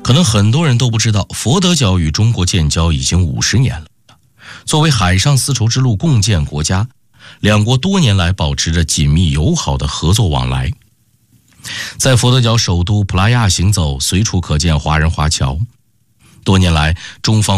可能很多人都不知道，佛得角与中国建交已经50年了。作为海上丝绸之路共建国家，两国多年来保持着紧密友好的合作往来。在佛得角首都普拉亚行走，随处可见华人华侨。多年来，中方